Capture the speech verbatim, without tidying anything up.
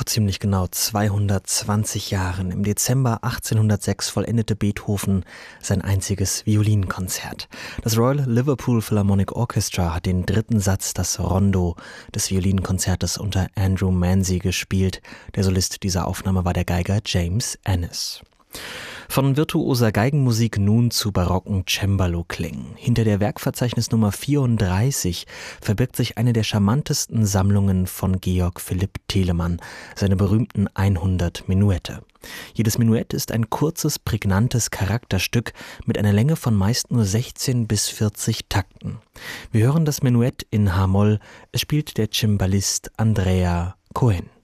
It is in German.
Vor ziemlich genau zweihundertzwanzig Jahren, im Dezember achtzehnhundertsechs, vollendete Beethoven sein einziges Violinkonzert. Das Royal Liverpool Philharmonic Orchestra hat den dritten Satz, das Rondo des Violinkonzertes unter Andrew Manzy gespielt. Der Solist dieser Aufnahme war der Geiger James Annis. Von virtuoser Geigenmusik nun zu barocken Cembalo-Klängen. Hinter der Werkverzeichnisnummer vierunddreißig verbirgt sich eine der charmantesten Sammlungen von Georg Philipp Telemann, seine berühmten hundert Menuette. Jedes Menuett ist ein kurzes, prägnantes Charakterstück mit einer Länge von meist nur sechzehn bis vierzig Takten. Wir hören das Menuett in H-Moll, es spielt der Cembalist Andrea Cohen.